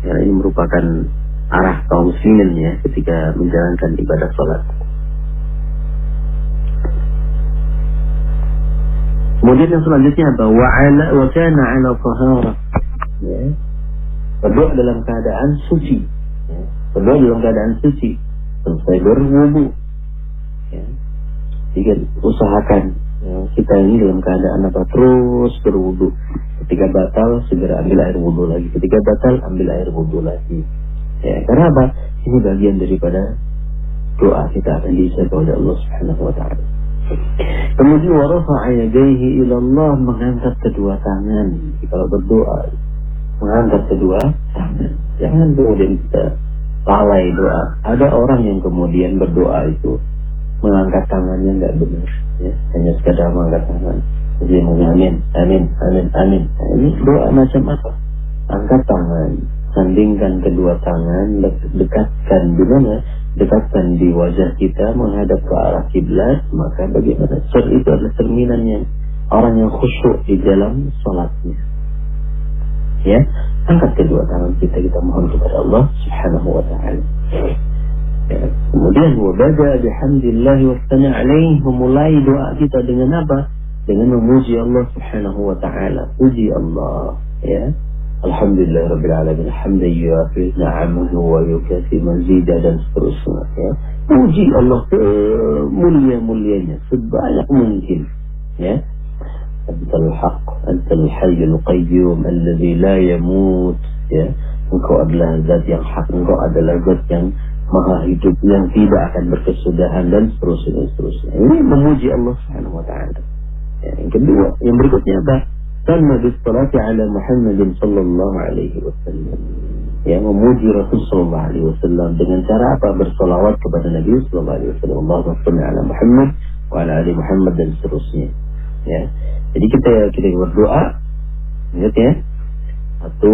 Ya, ini merupakan arah kaum muslimin ya ketika menjalankan ibadah sholat. Kemudian yang selanjutnya apa? Wa kana 'ala taharah. Ya. Berdoa dalam keadaan suci. Ya. Berdoa dalam keadaan suci. Selesai berwudu. Ya. Jadi usahakan ya, kita ini dalam keadaan apa? Terus berwudu. Ketika batal segera ambil air wudu lagi. Ketika batal ambil air wudu lagi. Ya, karena apa? Ini bagian daripada doa kita akan diijabah oleh Allah Subhanahu wa taala. Kemudian warafa'a yadayhi ila Allah, mengangkat kedua tangan. Kalau berdoa mengangkat kedua tangan. Jangan kemudian kita lalai doa. Ada orang yang kemudian berdoa itu mengangkat tangannya enggak benar, ya, hanya sekadar mengangkat tangan. Jadi amin, amin, amin, amin. Nah, ini doa macam apa? Angkat tangan, sandingkan kedua tangan, dekatkan di mana? Dekatkan di wajah kita menghadap ke arah kiblat. Maka bagaimana? Itu adalah cerminannya orang yang khusyuk di dalam salatnya. Ya, angkat kedua tangan kita mohon kepada Allah Subhanahu wa taala. Ya. Kemudian wabada bihamdillah wa tsana alaihi, memulai doa kita dengan apa? Dengan memuji Allah Subhanahu wa taala. Puji Allah, ya. Alhamdulillah rabbil alamin, hamdan yuafi ni'amahu wa yukafi mazidah, dan seterusnya, ya. Puji Allah mulia-mulianya sebanyak mungkin, ya. Antal haq, antal hayyul qayyum alladzi la yamut, ya. Engkau adalah zat yang hak, engkau adalah zat yang maha hidup yang tidak akan berkesudahan, dan seterusnya. Ini memuji Allah Subhanahu wa taala. Ya, yang kedua, yang berikutnya apa? Tanma bis-salati ala Muhammadin sallallahu alaihi wasallam. Ya, memuji Rasul sallallahu alaihi wasallam dengan cara apa? Bersolawat kepada Nabi sallallahu alaihi wasallam. Allahumma shalli ala Muhammad wa ala ali Muhammad, dan seterusnya. Ya. Jadi kita berdoa, ingat ya, satu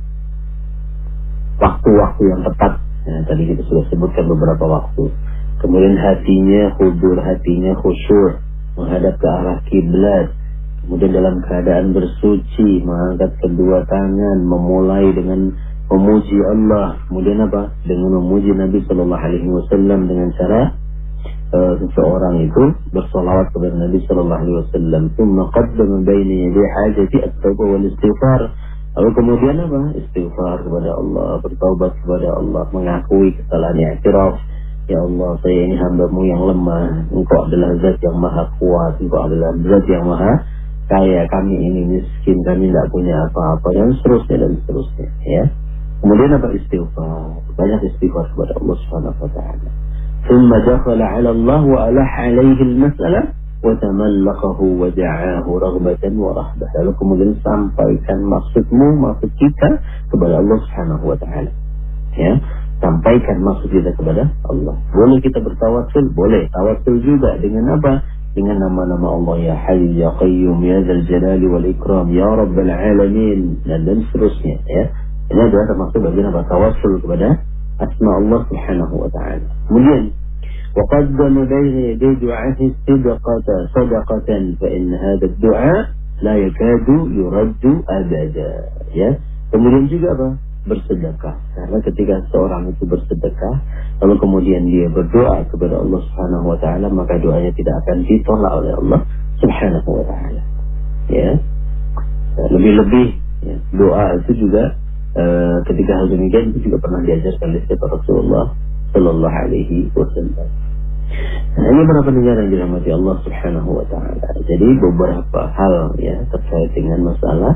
waktu-waktu yang tepat. Nah, tadi kita sudah sebutkan beberapa waktu. Kemudian hatinya hudur, hatinya khusyuk menghadap ke arah kiblat. Kemudian dalam keadaan bersuci, mengangkat kedua tangan, memulai dengan memuji Allah. Kemudian apa? Dengan memuji Nabi Sallallahu Alaihi Wasallam dengan cara seseorang itu bersolawat kepada Nabi Sallallahu Alaihi Wasallam. Thumma qaddama baina yaday hajati at-tawbah wal istighfar. Lalu kemudian apa? Istighfar kepada Allah, bertaubat kepada Allah, mengakui kesalahan, i'tiraf. Ya Allah, saya ini hamba-Mu yang lemah. Engkau adalah zat yang maha kuat. Engkau adalah zat yang maha kaya. Kami ini miskin, kami tidak punya apa-apa, dan seterusnya. Ya. Kemudian apa? Istighfar. Banyak istighfar kepada Allah Subhanahu wa taala. Thumma dakhala 'ala Allah wa alah 'alaihi al-mas'alah wa tamallaqahu wa da'ahu raghbatan wa rahbah. Lalu kemudian sampaikan maksud kita kepada Allah Subhanahu wa taala. Ya. Sampaikan maksud kita kepada Allah. Boleh kita bertawasul, boleh tawasul juga dengan apa? Dengan nama-nama Allah, ya Hayy ya Qayyum ya Dzal Jalali wal Ikram ya Rabbal Alamin, dan seterusnya, ya. Ini adalah termasuk bagian apa? Tawasul kepada asma Allah Subhanahu wa taala. Kemudian wa qaddama baina yaday du'ahi sadaqatan fa in hadha ad-du'a la yakadu yuraddu abada, ya. Kemudian juga apa? Bersedekah. Karena ketika seorang itu bersedekah lalu kemudian dia berdoa kepada Allah Subhanahu wa taala, maka doanya tidak akan ditolak oleh Allah Subhanahu wa taala. Ya. Lebih-lebih ya, doa itu juga ketika hal demikian itu juga pernah diajarkan oleh Rasulullah sallallahu alaihi wasallam. Nah, ini para pendengar yang dirahmati Allah Subhanahu wa taala. Jadi beberapa hal ya terkait dengan masalah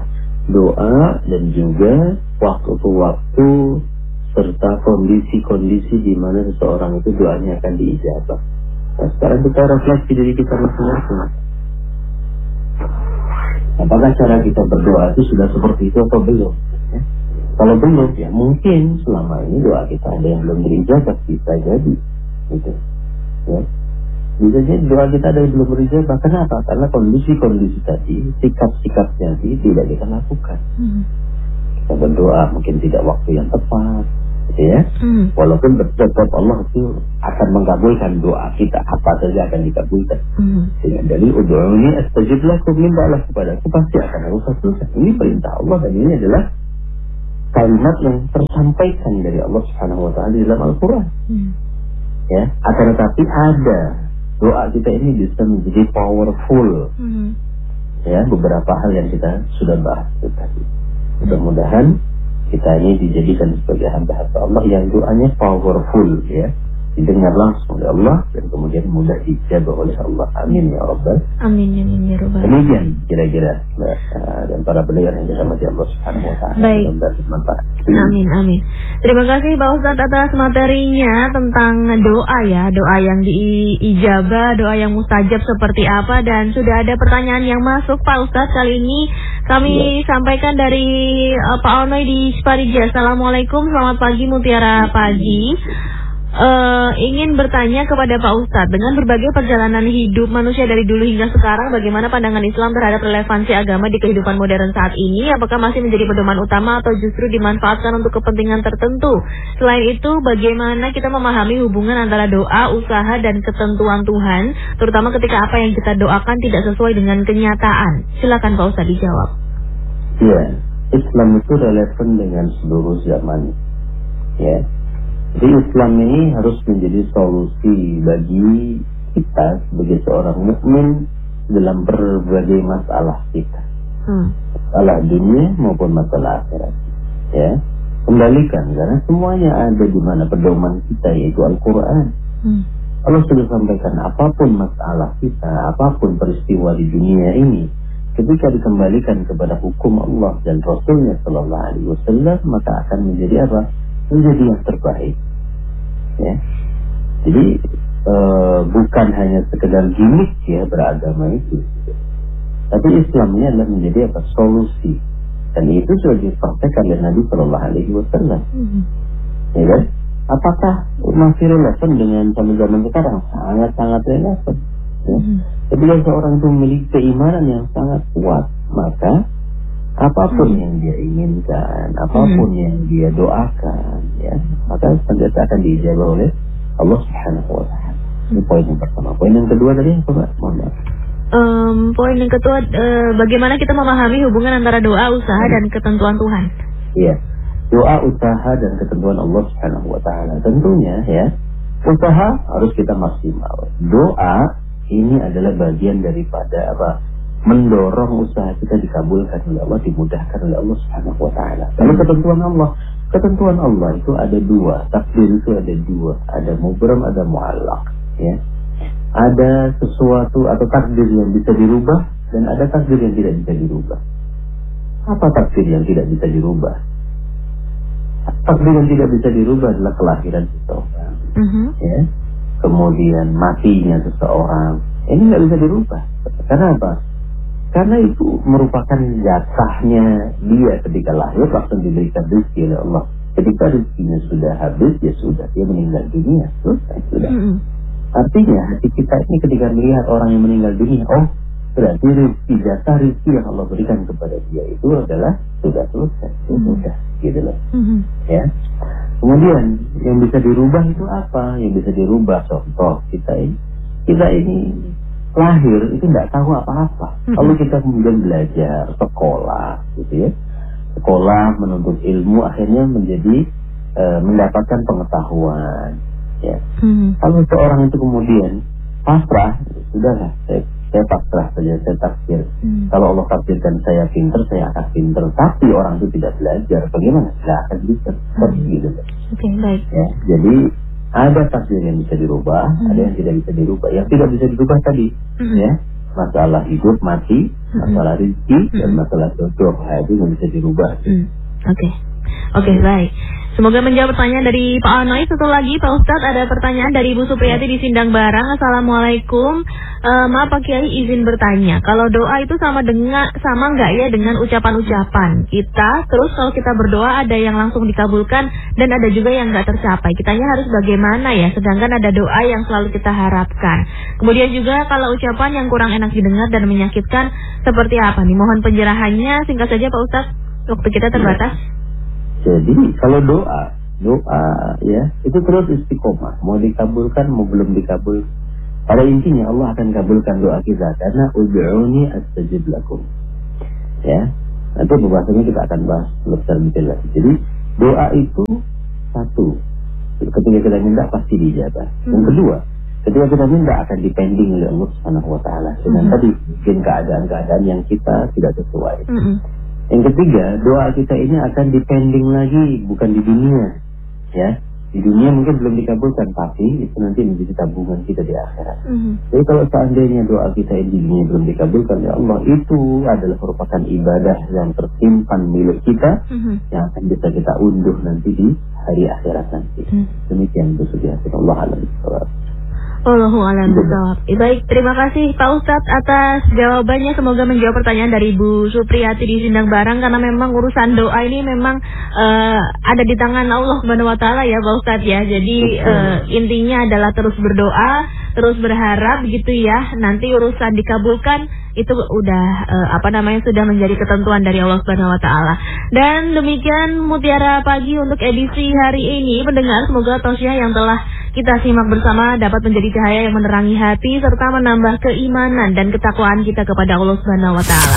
doa dan juga waktu-waktu serta kondisi-kondisi di mana seseorang itu doanya akan diijabah. Nah, sekarang kita refleksi diri kita masing-masing. Apakah cara kita berdoa itu sudah seperti itu atau belum? Ya. Kalau belum, ya mungkin selama ini doa kita ada yang belum diijabah, bisa jadi. Gitu. Ya. Bisa jadi doa kita ada yang belum berijabah. Kenapa? Karena kondisi-kondisi tadi, sikap-sikap tadi tidak kita lakukan. Kita berdoa mungkin tidak waktu yang tepat, gitu ya. Walaupun tetap Allah itu akan mengabulkan doa kita, apa saja akan dikabulkan. Dengan dalil ud'uni astajib lakum, mintalah kepadaku pasti akan aku kabulkan. Ini perintah Allah dan ini adalah kalimat yang tersampaikan dari Allah Subhanahu wa taala di dalam Al-Qur'an. Ya, akan tetapi ada doa kita ini bisa menjadi powerful. Ya, beberapa hal yang kita sudah bahas tadi. Mudah-mudahan kita ini dijadikan sebagai hamba-hamba Allah yang doanya powerful, ya, didengar langsung oleh Allah dan kemudian mudah dijabah oleh Allah. Amin ya Rabbal. Amin ya Rabbal. Demikian kira-kira dan para pendengar yang dirahmati Allah Subhanahu wa taala. Baik. Amin. Terima kasih Pak Ustadz atas materinya tentang doa, ya, doa yang diijabah, doa yang mustajab seperti apa, dan sudah ada pertanyaan yang masuk Pak Ustadz. Kali ini kami sampaikan dari Pak Onoy di Sparija. Assalamualaikum, selamat pagi Mutiara Pagi. Ingin bertanya kepada Pak Ustadz, dengan berbagai perjalanan hidup manusia dari dulu hingga sekarang, bagaimana pandangan Islam terhadap relevansi agama di kehidupan modern saat ini? Apakah masih menjadi pedoman utama atau justru dimanfaatkan untuk kepentingan tertentu? Selain itu, bagaimana kita memahami hubungan antara doa, usaha, dan ketentuan Tuhan, terutama ketika apa yang kita doakan tidak sesuai dengan kenyataan? Silakan Pak Ustadz dijawab. Ya, Islam itu relevan dengan seluruh zaman, ya. Jadi Islam ini harus menjadi solusi bagi kita sebagai seorang mukmin dalam berbagai masalah kita, masalah dunia maupun masalah akhirat. Ya, kembalikan karena semuanya ada di mana pedoman kita, yaitu Al-Quran. Allah sudah sampaikan apapun masalah kita, apapun peristiwa di dunia ini, ketika dikembalikan kepada hukum Allah dan Rasulnya Sallallahu Alaihi Wasallam, maka akan menjadi apa? Menjadi yang terbaik, ya. Jadi bukan hanya sekedar gimmick, ya, beragama itu, tapi Islam ini adalah menjadi apa? Solusi, dan itu sudah dipraktekkan oleh Nabi Sallallahu Alaihi Wasallam. Ya kan? Apakah masih relevan dengan zaman sekarang? Sangat-sangat relevan. Ya. Ketika seorang itu memiliki keimanan yang sangat kuat, maka apapun yang dia inginkan, apapun yang dia doakan, ya, maka senantiasa akan diijabah oleh Allah Subhanahu wa taala. Ini poin yang pertama. Poin yang kedua tadi apa, Pak? Mohon maaf. Poin yang kedua, bagaimana kita memahami hubungan antara doa, usaha, dan ketentuan Tuhan? Iya. Doa, usaha, dan ketentuan Allah Subhanahu wa taala. Tentunya, ya, usaha harus kita maksimal. Doa ini adalah bagian daripada apa? Mendorong usaha kita dikabulkan oleh Allah, dimudahkan oleh Allah Subhanahu wa taala. Lalu ketentuan Allah itu ada dua, takdir itu ada dua, ada mubram, ada muallaq, ya. Ada sesuatu atau takdir yang bisa dirubah dan ada takdir yang tidak bisa dirubah. Apa takdir yang tidak bisa dirubah? Takdir yang tidak bisa dirubah adalah kelahiran seseorang, ya. Kemudian matinya seseorang, ini nggak bisa dirubah. Karena apa? Karena itu merupakan jatahnya dia ketika lahir, langsung diberikan rezeki oleh Allah. Ketika rezekinya sudah habis, ya sudah, dia meninggal dunia. Selesai, sudah. Artinya hati kita ini ketika melihat orang yang meninggal dunia, oh, berarti rezeki, jatah rezeki yang Allah berikan kepada dia itu adalah sudah selesai, sudah, gitu loh. Ya. Kemudian yang bisa dirubah itu apa? Yang bisa dirubah, contoh kita ini lahir itu tidak tahu apa-apa. Kalau kita kemudian belajar, sekolah, gitu ya, sekolah menuntut ilmu, akhirnya menjadi mendapatkan pengetahuan, ya. Kalau seorang itu kemudian pasrah, sudahlah, saya pasrah saja, saya takdir. Kalau Allah takdirkan saya pinter, saya akan pinter. Tapi orang itu tidak belajar, bagaimana? Tidak akan bisa seperti itu. Baik. Ya, jadi ada takdir yang bisa dirubah, ada yang tidak bisa dirubah. Yang tidak bisa dirubah tadi, ya, masalah hidup, mati, masalah rezeki, dan masalah jodoh, itu yang bisa dirubah. Oke, baik. Semoga menjawab pertanyaan dari Pak Anoy. Satu lagi Pak Ustadz, ada pertanyaan dari Ibu Supriyati di Sindang Barang. Assalamualaikum. Maaf Pak Kiai, izin bertanya. Kalau doa itu sama nggak ya dengan ucapan-ucapan kita? Terus kalau kita berdoa ada yang langsung dikabulkan dan ada juga yang nggak tercapai. Kitanya harus bagaimana ya? Sedangkan ada doa yang selalu kita harapkan. Kemudian juga kalau ucapan yang kurang enak didengar dan menyakitkan seperti apa nih? Mohon penjelasannya singkat saja Pak Ustadz. Waktu kita terbatas. Jadi kalau doa ya itu terus istiqomah, mau dikabulkan mau belum dikabulkan. Pada intinya Allah akan kabulkan doa kita karena ud'uni astajib lakum. Ya, Nanti pembahasannya kita akan bahas lebih detail lagi. Jadi doa itu satu, ketika kita minta pasti dijabah. Yang kedua, ketika kita minta akan dipending oleh Allah Subhanahu wa taala. Sedangkan tadi mungkin keadaan-keadaan yang kita tidak sesuai. Yang ketiga, doa kita ini akan dipending lagi, bukan di dunia. Ya, di dunia mungkin belum dikabulkan, tapi itu nanti menjadi tabungan kita di akhirat. Jadi kalau seandainya doa kita ini di dunia belum dikabulkan, ya Allah, itu adalah merupakan ibadah yang tersimpan milik kita, yang akan bisa kita unduh nanti di hari akhirat nanti. Demikian bersedia. Allah alam. Allahu a'lam bishawab. Baik, terima kasih Pak Ustadz atas jawabannya. Semoga menjawab pertanyaan dari Bu Supriyati di Sindang Barang, karena memang urusan doa ini memang ada di tangan Allah Subhanahu wa taala ya Pak Ustadz ya. Jadi intinya adalah terus berdoa, terus berharap gitu ya. Nanti urusan dikabulkan itu udah sudah menjadi ketentuan dari Allah Subhanahu wa taala. Dan demikian Mutiara Pagi untuk edisi hari ini. Pendengar, semoga tausiah yang telah kita simak bersama dapat menjadi cahaya yang menerangi hati serta menambah keimanan dan ketakwaan kita kepada Allah Subhanahu wa taala.